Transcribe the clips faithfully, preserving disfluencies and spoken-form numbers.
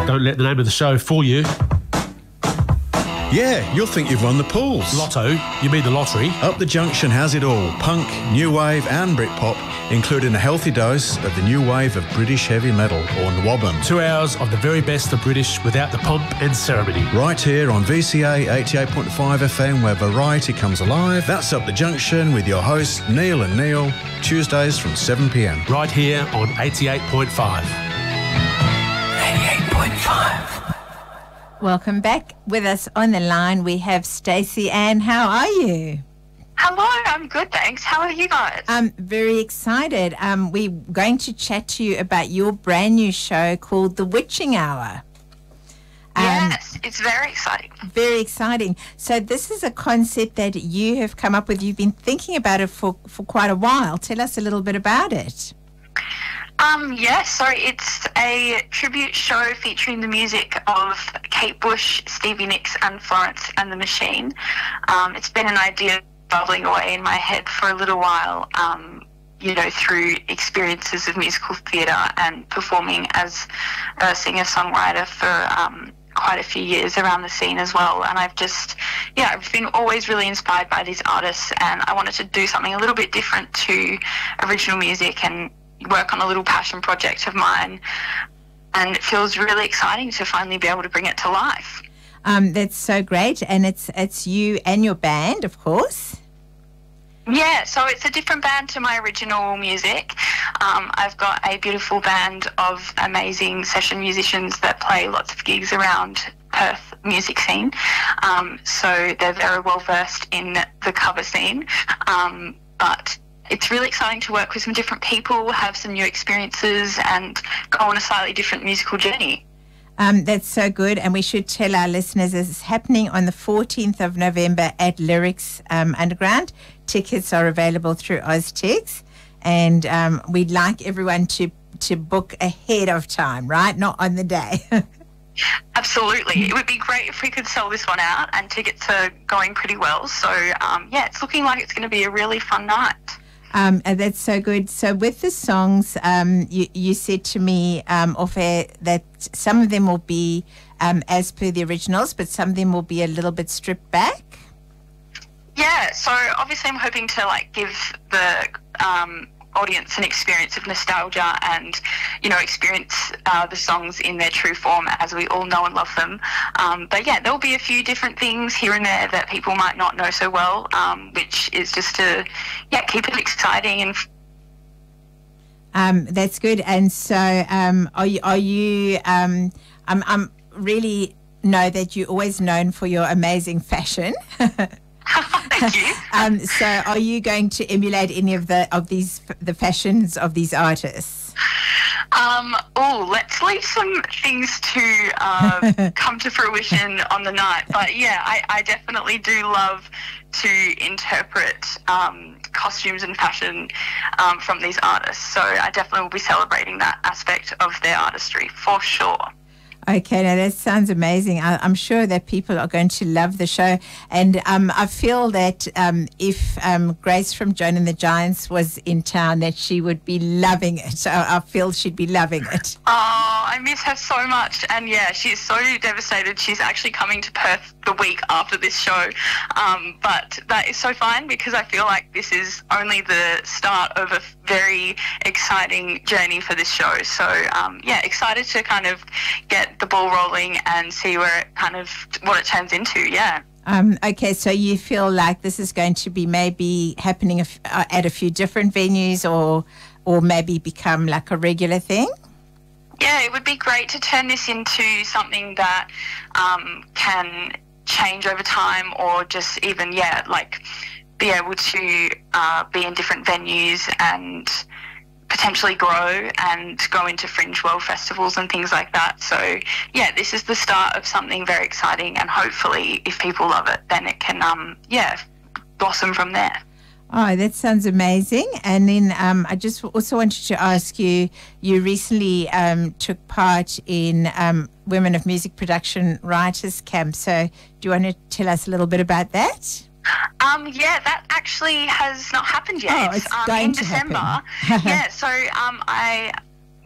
Don't let the name of the show fool you. Yeah, you'll think you've won the pools. Lotto, you mean the lottery? Up the Junction has it all. Punk, new wave and Britpop, including a healthy dose of the new wave of British heavy metal, or N W O B M. Two hours of the very best of British without the pomp and ceremony. Right here on V C A eighty-eight point five F M, where variety comes alive. That's Up the Junction with your hosts Neil and Neil, Tuesdays from seven p m. Right here on eighty-eight point five. eighty-eight point five. Welcome back. With us on the line, we have Stacey Ann. How are you? Hello, I'm good, thanks. How are you guys? I'm very excited. Um, we're going to chat to you about your brand new show called The Witching Hour. Um, yes, it's very exciting. Very exciting. So this is a concept that you have come up with. You've been thinking about it for, for quite a while. Tell us a little bit about it. Um, yes, so it's a tribute show featuring the music of Kate Bush, Stevie Nicks and Florence and the Machine. Um, it's been an idea bubbling away in my head for a little while, um, you know, through experiences of musical theatre and performing as a singer-songwriter for um, quite a few years around the scene as well. And I've just, yeah, I've been always really inspired by these artists, and I wanted to do something a little bit different to original music and work on a little passion project of mine, and it feels really exciting to finally be able to bring it to life. Um, that's so great, and it's it's you and your band, of course. Yeah, so it's a different band to my original music. Um, I've got a beautiful band of amazing session musicians that play lots of gigs around Perth music scene, um, so they're very well versed in the cover scene, um, but it's really exciting to work with some different people, have some new experiences, and go on a slightly different musical journey. Um, that's so good, and we should tell our listeners it's happening on the fourteenth of November at Lyrics um, Underground. Tickets are available through Oztix, and um, we'd like everyone to, to book ahead of time, right? Not on the day. Absolutely. It would be great if we could sell this one out, and tickets are going pretty well. So, um, yeah, it's looking like it's going to be a really fun night. Um, and that's so good. So with the songs, um, you, you said to me um, off air that some of them will be um, as per the originals, but some of them will be a little bit stripped back. Yeah, so obviously I'm hoping to like give the um, audience an experience of nostalgia and, you know, experience uh, the songs in their true form as we all know and love them. Um, but yeah, there'll be a few different things here and there that people might not know so well, um, which is just to, yeah, keep it exciting. And um, that's good. And so um, are you, are you um, I'm, I'm really know that you're always known for your amazing fashion. Thank you. um, so are you going to emulate any of the of these the fashions of these artists? Um, oh, let's leave some things to uh, come to fruition on the night. But yeah, I, I definitely do love to interpret um, costumes and fashion um, from these artists. So I definitely will be celebrating that aspect of their artistry for sure. Okay, now that sounds amazing. I, I'm sure that people are going to love the show. And um, I feel that um, if um, Grace from Joan and the Giants was in town, that she would be loving it. I, I feel she'd be loving it. Oh, I miss her so much. And yeah, she's so devastated. She's actually coming to Perth the week after this show. Um, but that is so fine because I feel like this is only the start of a very exciting journey for this show. So um, yeah, excited to kind of get the ball rolling and see where it kind of what it turns into. Yeah. Um, okay, so you feel like this is going to be maybe happening af- uh, at a few different venues, or or maybe become like a regular thing? Yeah, it would be great to turn this into something that um, can change over time, or just even yeah, like be able to uh, be in different venues and potentially grow and go into Fringe World festivals and things like that. So yeah, this is the start of something very exciting, and hopefully if people love it, then it can um yeah blossom from there. Oh, that sounds amazing. And then um, I just also wanted to ask you, you recently um, took part in um, Women of Music Production Writers Camp. So do you want to tell us a little bit about that? Um, yeah, that actually has not happened yet. Oh, it's um, going in to December. happen. Yeah, so um, I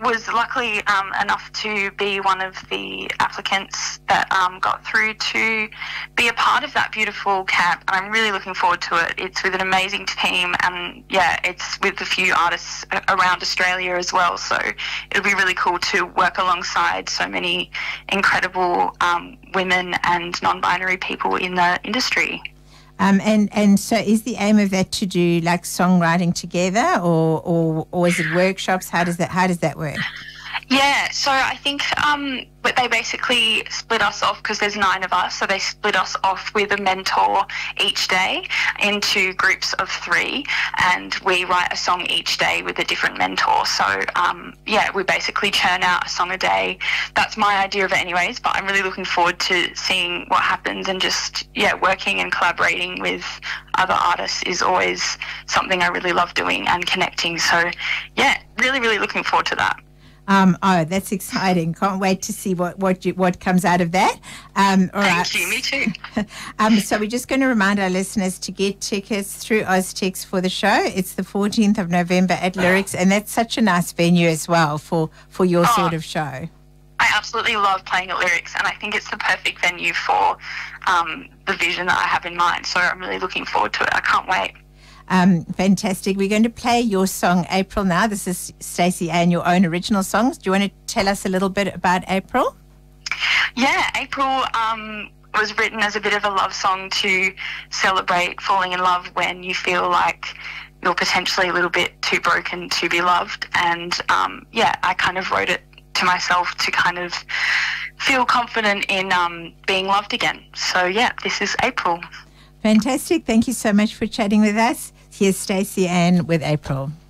was luckily um, enough to be one of the applicants that um, got through to be a part of that beautiful camp. And I'm really looking forward to it. It's with an amazing team, and yeah, it's with a few artists around Australia as well. So it'll be really cool to work alongside so many incredible um, women and non-binary people in the industry. Um, and, and so is the aim of that to do like songwriting together, or, or, or is it workshops? How does that, how does that work? Yeah, so I think um, but they basically split us off, because there's nine of us, so they split us off with a mentor each day into groups of three, and we write a song each day with a different mentor. So um, yeah, we basically churn out a song a day. That's my idea of it anyways, but I'm really looking forward to seeing what happens, and just yeah, working and collaborating with other artists is always something I really love doing, and connecting. So yeah, really, really looking forward to that. Um, oh, that's exciting. Can't wait to see what what you, what comes out of that. Um, all Thank right. you, me too. um, so we're just going to remind our listeners to get tickets through Oztix for the show. It's the fourteenth of November at Lyrics, and that's such a nice venue as well for, for your Oh. sort of show. I absolutely love playing at Lyrics, and I think it's the perfect venue for um, the vision that I have in mind. So I'm really looking forward to it. I can't wait. Um, fantastic. We're going to play your song, April, now. This is Stacey Ann, your own original songs. Do you want to tell us a little bit about April? Yeah, April um, was written as a bit of a love song to celebrate falling in love when you feel like you're potentially a little bit too broken to be loved. And um, yeah, I kind of wrote it to myself to kind of feel confident in um, being loved again. So yeah, this is April. Fantastic. Thank you so much for chatting with us. Here's Stacey Ann with April.